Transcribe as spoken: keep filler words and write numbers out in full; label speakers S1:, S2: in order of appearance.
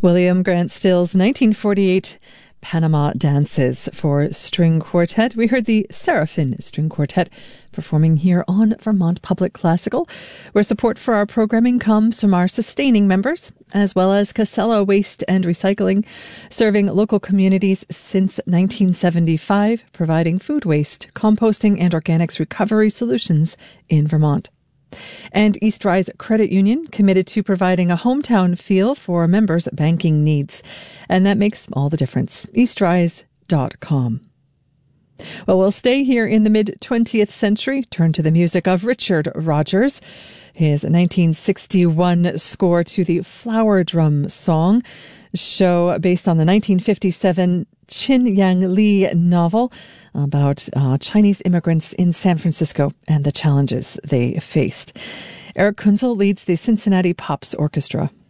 S1: William Grant Still's nineteen forty-eight Panama Dances for String Quartet. We heard the Seraphim String Quartet performing here on Vermont Public Classical, where support for our programming comes from our sustaining members, as well as Casella Waste and Recycling, serving local communities since nineteen seventy-five, providing food waste, composting, and organics recovery solutions in Vermont. And East Rise Credit Union, committed to providing a hometown feel for members' banking needs. And that makes all the difference. east rise dot com. Well, we'll stay here in the mid-twentieth century, turn to the music of Richard Rodgers, his nineteen sixty-one score to the Flower Drum Song, show based on the nineteen fifty-seven Chin Yang Li novel about uh, Chinese immigrants in San Francisco and the challenges they faced. Eric Kunzel leads the Cincinnati Pops Orchestra.